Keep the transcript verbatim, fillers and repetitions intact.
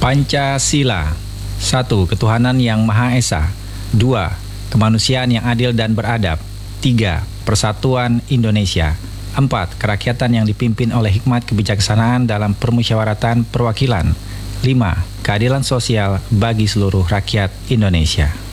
Pancasila. Satu. Ketuhanan yang Maha Esa. Dua. Kemanusiaan yang adil dan beradab. Tiga. Persatuan Indonesia. Empat. Kerakyatan yang dipimpin oleh hikmat kebijaksanaan dalam permusyawaratan perwakilan. Lima. Keadilan sosial bagi seluruh rakyat Indonesia.